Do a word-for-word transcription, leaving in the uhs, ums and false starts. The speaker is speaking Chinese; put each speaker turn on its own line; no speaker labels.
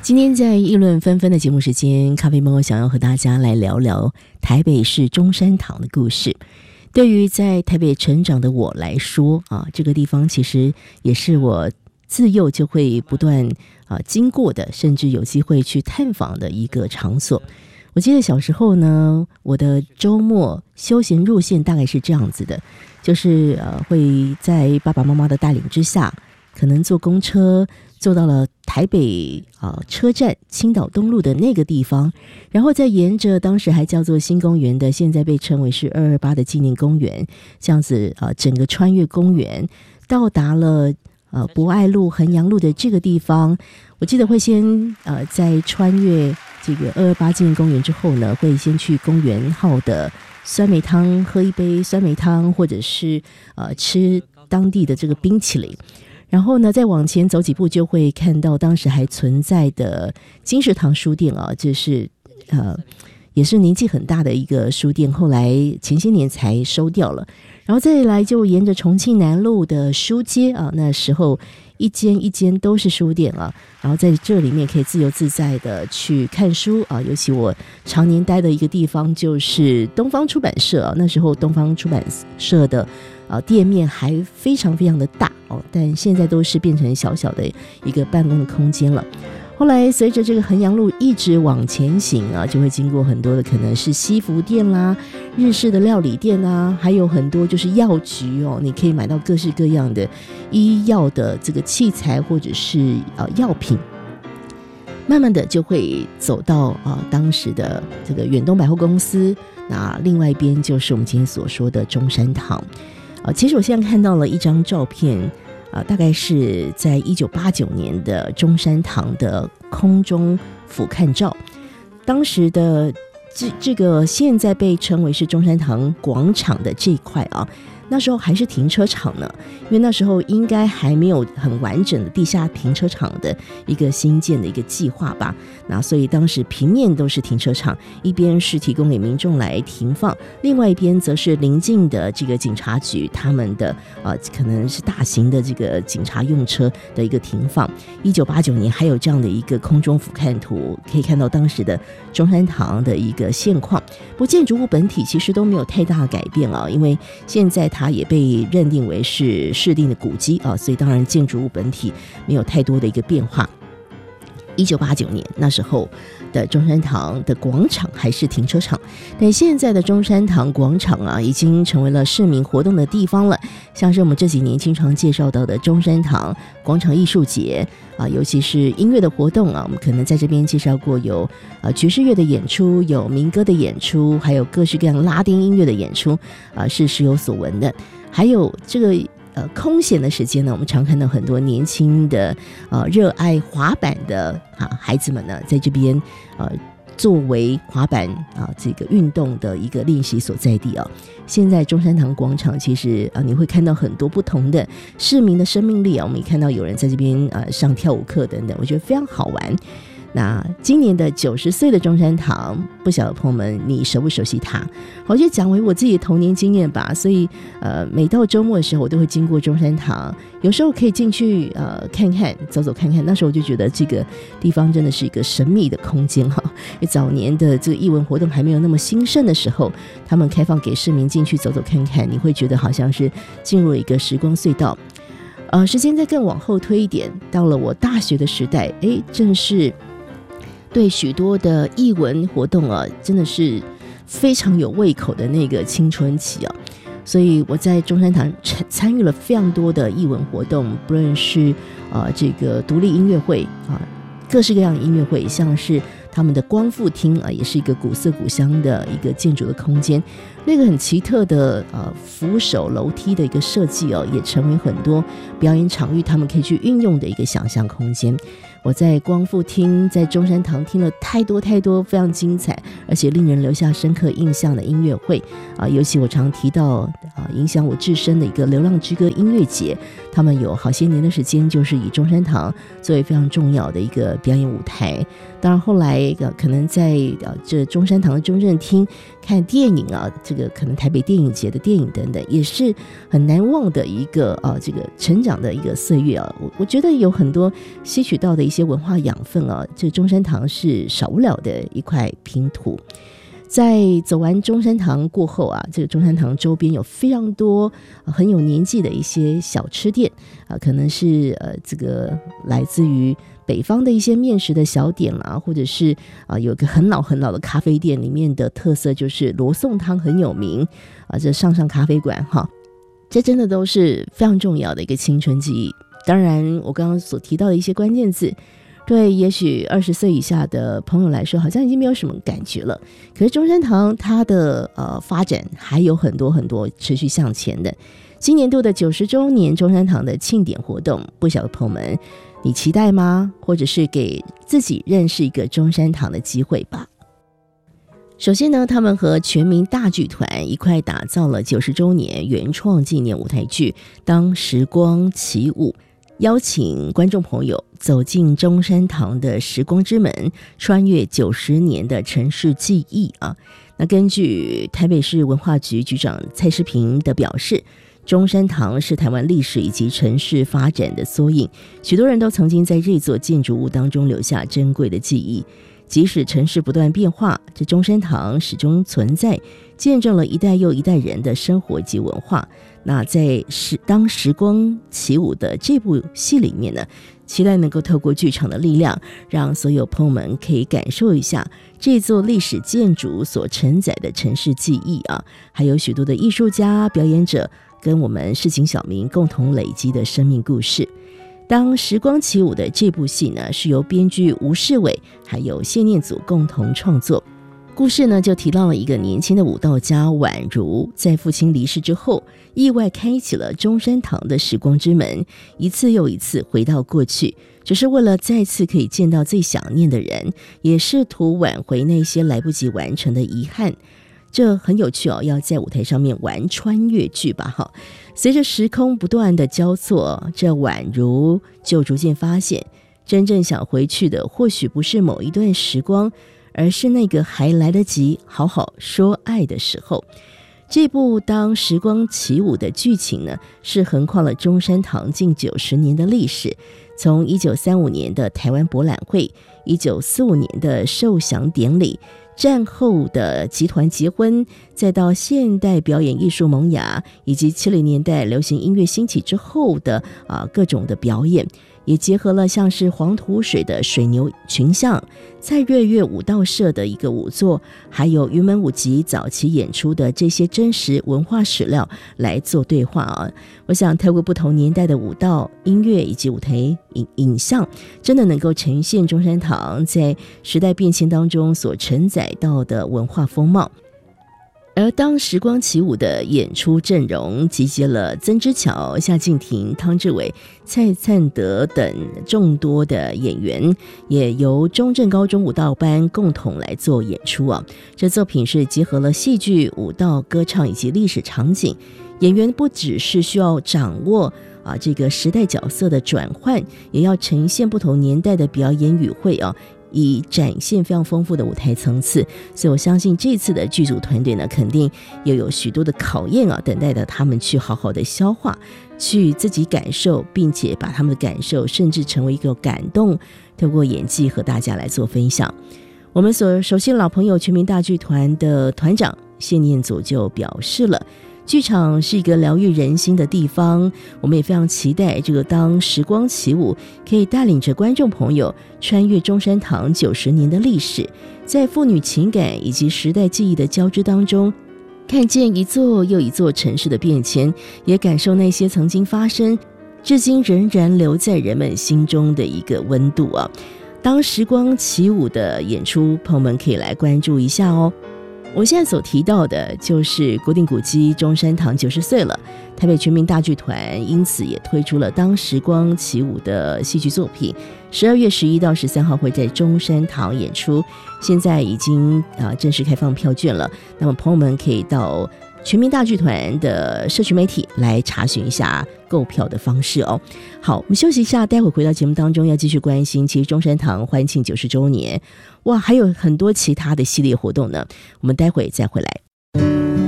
今天在议论纷纷的节目时间，咖啡猫想要和大家来聊聊台北市中山堂的故事。对于在台北成长的我来说啊，这个地方其实也是我自幼就会不断啊经过的，甚至有机会去探访的一个场所。我记得小时候呢，我的周末休闲路线大概是这样子的，就是呃会在爸爸妈妈的带领之下，可能坐公车坐到了台北啊、呃、车站青岛东路的那个地方，然后再沿着当时还叫做新公园的，现在被称为是二二八的纪念公园，这样子啊、呃、整个穿越公园，到达了呃博爱路衡阳路的这个地方。我记得会先呃在穿越这个二二八纪念公园之后呢，会先去公园号的酸梅汤喝一杯酸梅汤，或者是呃吃当地的这个冰淇淋。然后呢，再往前走几步，就会看到当时还存在的金石堂书店啊，这是呃也是年纪很大的一个书店，后来前些年才收掉了。然后再来就沿着重庆南路的书街啊，那时候一间一间都是书店啊，然后在这里面可以自由自在的去看书啊。尤其我常年待的一个地方就是东方出版社啊，那时候东方出版社的啊店面还非常非常的大哦，但现在都是变成小小的一个办公的空间了。后来随着这个衡阳路一直往前行啊，就会经过很多的可能是西服店啦、日式的料理店啊，还有很多就是药局哦，你可以买到各式各样的医药的这个器材或者是呃药品。慢慢的就会走到啊、呃、当时的这个远东百货公司，那另外一边就是我们今天所说的中山堂。啊、呃，其实我现在看到了一张照片。啊，大概是在一九八九年的中山堂的空中俯瞰照，当时的这这个现在被称为是中山堂广场的这一块啊，那时候还是停车场呢，因为那时候应该还没有很完整的地下停车场的一个新建的一个计划吧，那所以当时平面都是停车场，一边是提供给民众来停放，另外一边则是邻近的这个警察局他们的呃可能是大型的这个警察用车的一个停放。一九八九年还有这样的一个空中俯瞰图，可以看到当时的中山堂的一个现况。不过建筑物本体其实都没有太大的改变啊，因为现在它也被认定为是市定的古迹啊，所以当然建筑物本体没有太多的一个变化。一九八九年那时候的中山堂的广场还是停车场，但现在的中山堂广场啊，已经成为了市民活动的地方了。像是我们这几年经常介绍到的中山堂广场艺术节啊，尤其是音乐的活动啊，我们可能在这边介绍过有呃爵士乐的演出，有民歌的演出，还有各式各样拉丁音乐的演出啊，是时有所闻的。还有这个呃，空闲的时间呢，我们常看到很多年轻的呃热爱滑板的啊孩子们呢，在这边呃作为滑板啊这个运动的一个练习所在地啊。现在中山堂广场其实啊你会看到很多不同的市民的生命力啊，我们也看到有人在这边呃上跳舞课等等，我觉得非常好玩。那今年的九十岁的中山堂，不晓得朋友们你熟不熟悉它？我就讲为我自己的童年经验吧，所以呃，每到周末的时候，我都会经过中山堂，有时候可以进去呃看看，走走看看。那时候我就觉得这个地方真的是一个神秘的空间哈。因为早年的这个艺文活动还没有那么兴盛的时候，他们开放给市民进去走走看看，你会觉得好像是进入了一个时光隧道。呃，时间再更往后推一点，到了我大学的时代，哎，正是对许多的艺文活动啊，真的是非常有胃口的那个青春期啊，所以我在中山堂参与了非常多的艺文活动，不论是呃这个独立音乐会啊，各式各样的音乐会，像是他们的光复厅啊，也是一个古色古香的一个建筑的空间，那个很奇特的呃扶手楼梯的一个设计哦，也成为很多表演场域他们可以去运用的一个想象空间。我在光复厅，在中山堂听了太多太多非常精彩而且令人留下深刻印象的音乐会啊，尤其我常提到啊，影响我至深的一个流浪之歌音乐节，他们有好些年的时间就是以中山堂作为非常重要的一个表演舞台。当然后来、呃、可能在、呃、这中山堂的中正厅看电影啊，这个可能台北电影节的电影等等，也是很难忘的一个啊这个成长的一个岁月啊。我我觉得有很多吸取到的一些文化养分啊，这中山堂是少不了的一块拼图。在走完中山堂过后啊，这个中山堂周边有非常多、呃、很有年纪的一些小吃店啊、呃，可能是呃这个来自于北方的一些面食的小点啦，或者是啊、呃、有个很老很老的咖啡店，里面的特色就是罗宋汤很有名啊、呃，这上上咖啡馆哈，这真的都是非常重要的一个青春记忆。当然，我刚刚所提到的一些关键字。对，也许二十岁以下的朋友来说，好像已经没有什么感觉了。可是中山堂它的呃发展还有很多很多持续向前的。今年度的九十周年中山堂的庆典活动，不晓得朋友们你期待吗？或者是给自己认识一个中山堂的机会吧。首先呢，他们和全民大剧团一块打造了九十周年原创纪念舞台剧《当时光起舞》。邀请观众朋友走进中山堂的时光之门，穿越九十年的城市记忆啊！那根据台北市文化局局长蔡世平的表示，中山堂是台湾历史以及城市发展的缩影，许多人都曾经在这座建筑物当中留下珍贵的记忆。即使城市不断变化，这中山堂始终存在，见证了一代又一代人的生活及文化。那在时当时光起舞的这部戏里面呢，期待能够透过剧场的力量，让所有朋友们可以感受一下这座历史建筑所承载的城市记忆啊，还有许多的艺术家、表演者跟我们市井小民共同累积的生命故事。当时光起舞的这部戏呢，是由编剧吴世伟还有谢念祖共同创作。故事呢，就提到了一个年轻的舞蹈家婉如，在父亲离世之后，意外开启了中山堂的时光之门，一次又一次回到过去，只是为了再次可以见到最想念的人，也试图挽回那些来不及完成的遗憾。这很有趣哦，要在舞台上面玩穿越剧吧哈。随着时空不断的交错，这婉如就逐渐发现，真正想回去的或许不是某一段时光，而是那个还来得及好好说爱的时候。这部《当时光起舞》的剧情呢，是横跨了中山堂近九十年的历史，从一九三五年的台湾博览会，一九四五年的受降典礼，战后的集团结婚，再到现代表演艺术萌芽，以及七零年代流行音乐兴起之后的啊各种的表演，也结合了像是黄土水的水牛群像、蔡月月舞蹈社的一个舞作，还有云门舞集早期演出的这些真实文化史料来做对话啊。我想透过不同年代的舞蹈、音乐以及舞台影影像，真的能够呈现中山堂在时代变迁当中所承载到的文化风貌。而当时光起舞的演出阵容集结了曾之乔、夏静婷、汤志伟、蔡灿德等众多的演员，也由中正高中舞蹈班共同来做演出啊。这作品是结合了戏剧、舞蹈、歌唱以及历史场景，演员不只是需要掌握啊这个时代角色的转换，也要呈现不同年代的表演语汇啊，以展现非常丰富的舞台层次。所以我相信这次的剧组团队呢，肯定也有许多的考验啊，等待着他们去好好的消化，去自己感受，并且把他们的感受甚至成为一个感动，透过演技和大家来做分享。我们所熟悉的老朋友全民大剧团的团长谢念祖就表示了，剧场是一个疗愈人心的地方，我们也非常期待这个当时光起舞可以带领着观众朋友穿越中山堂九十年的历史，在父女情感以及时代记忆的交织当中，看见一座又一座城市的变迁，也感受那些曾经发生至今仍然留在人们心中的一个温度啊。当时光起舞的演出，朋友们可以来关注一下哦。我现在所提到的就是国定古迹中山堂九十岁了，台北全民大剧团因此也推出了当时光起舞的戏剧作品，十二月十一到十三号会在中山堂演出，现在已经、呃、正式开放票券了，那么朋友们可以到全民大剧团的社群媒体来查询一下购票的方式哦。好，我们休息一下，待会回到节目当中要继续关心，其实中山堂欢庆九十周年，哇，还有很多其他的系列活动呢，我们待会再回来。